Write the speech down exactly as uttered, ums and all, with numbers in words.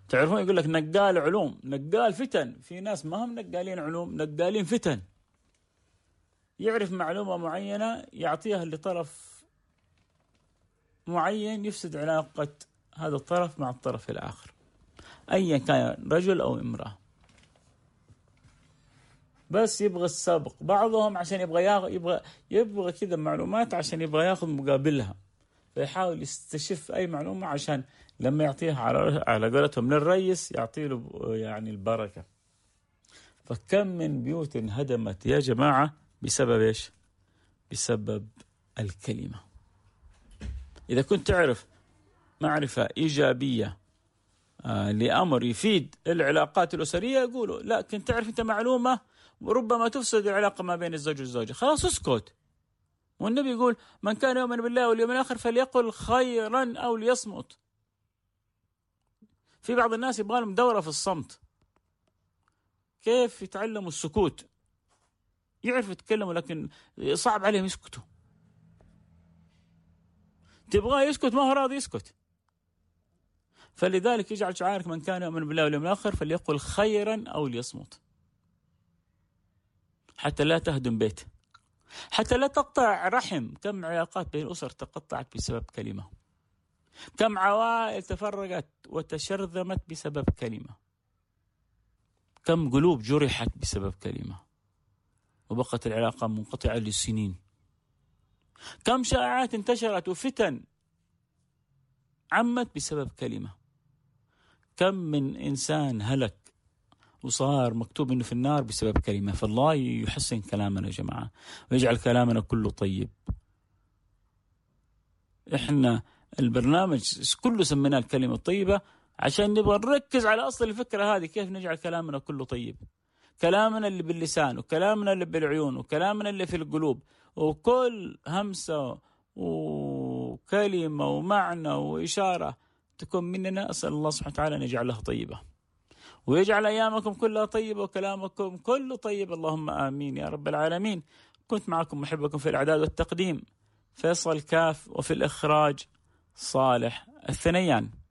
تعرفون يقول لك نقال علوم، نقال فتن. في ناس ما هم نقالين علوم، نقالين فتن. يعرف معلومة معينة يعطيها لطرف معين يفسد علاقة هذا الطرف مع الطرف الآخر، أيا كان رجل أو امرأة. بس يبغى السابق. بعضهم عشان يبغى ياخذ يبغى يبغى كذا معلومات عشان يبغى ياخذ مقابلها، فيحاول يستشف أي معلومة عشان لما يعطيها على على قولتهم للرئيس يعطي له يعني البركة. فكم من بيوت انهدمت يا جماعة بسبب إيش؟ بسبب الكلمة. إذا كنت تعرف معرفة إيجابية آه لأمر يفيد العلاقات الأسرية يقولوا لا، كنت تعرف أنت معلومة وربما تفسد العلاقة ما بين الزوج والزوجة، خلاص اسكت. والنبي يقول من كان يؤمن بالله واليوم الآخر فليقل خيرا أو ليصمت. في بعض الناس يبغى لهم دورة في الصمت، كيف يتعلموا السكوت، يعرفوا يتكلموا لكن صعب عليهم يسكتوا. تبغاه يسكت ما هو راضي يسكت. فلذلك يجعل شعارك من كان يؤمن بالله واليوم الآخر فليقل خيرا أو ليصمت، حتى لا تهدم بيت، حتى لا تقطع رحم. كم علاقات بين الأسر تقطعت بسبب كلمة، كم عوائل تفرقت وتشرذمت بسبب كلمة، كم قلوب جرحت بسبب كلمة وبقت العلاقة منقطعة لسنين، كم شائعات انتشرت وفتن عمت بسبب كلمة، كم من إنسان هلك وصار مكتوب إنه في النار بسبب كلمة. فالله يحسن كلامنا يا جماعة ويجعل كلامنا كله طيب. إحنا البرنامج كله سميناه الكلمة الطيبة عشان نبغى نركز على أصل الفكرة هذه، كيف نجعل كلامنا كله طيب. كلامنا اللي باللسان وكلامنا اللي بالعيون وكلامنا اللي في القلوب، وكل همسة وكلمة ومعنى وإشارة تكون مننا، أسأل الله سبحانه وتعالى أن يجعلها طيبة ويجعل أيامكم كلها طيبة وكلامكم كله طيب، اللهم آمين يا رب العالمين. كنت معكم محبكم في الإعداد والتقديم فيصل كاف، وفي الإخراج صالح الثنيان.